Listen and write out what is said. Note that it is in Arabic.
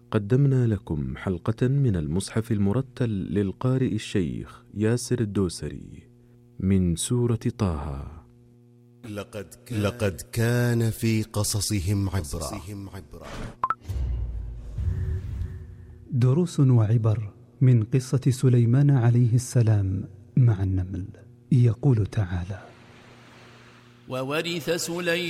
قدمنا لكم حلقة من المصحف المرتل للقارئ الشيخ ياسر الدوسري من سورة طه. لقد كان في قصصهم عبرة. دروس وعبر من قصة سليمان عليه السلام مع النمل. يقول تعالى: وورث سليمان